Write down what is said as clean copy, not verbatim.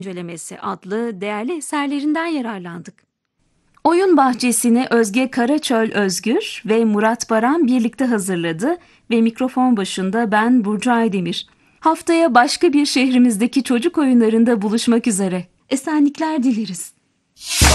İncelemesi adlı değerli eserlerinden yararlandık. Oyun bahçesini Özge Karaçöl Özgür ve Murat Baran birlikte hazırladı ve mikrofon başında ben Burcu Aydemir. Haftaya başka bir şehrimizdeki çocuk oyunlarında buluşmak üzere. Esenlikler dileriz.